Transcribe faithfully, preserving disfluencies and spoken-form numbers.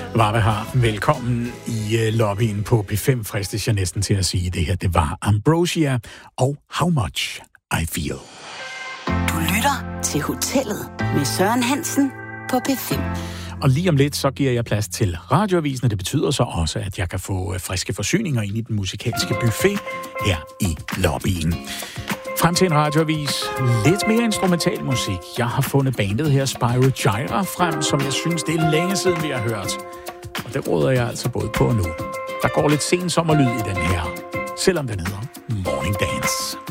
Varve har velkommen i uh, lobbyen på P fem, fristes jeg næsten til at sige det her. Det var Ambrosia og How Much I Feel. Du lytter til Hotellet med Søren Hansen på P fem. Og lige om lidt, så giver jeg plads til radioavisen, og det betyder så også, at jeg kan få friske forsyninger ind i den musikalske buffet her i lobbyen. Frem til en radioavis, lidt mere instrumental musik. Jeg har fundet bandet her, Spyro Gyra, frem, som jeg synes, det er længe siden, vi har hørt. Og det råder jeg altså både på nu. Der går lidt sen sommerlyd i den her, selvom den hedder Morning Dance.